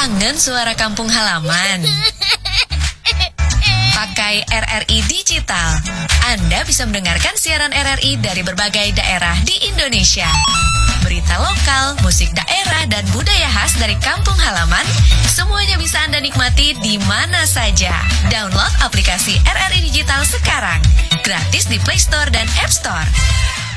Kangen suara kampung halaman? Pakai RRI Digital, Anda bisa mendengarkan siaran RRI dari berbagai daerah di Indonesia. Berita lokal, musik daerah, dan budaya khas dari kampung halaman, semuanya bisa Anda nikmati di mana saja. Download aplikasi RRI Digital sekarang, gratis di Play Store dan App Store.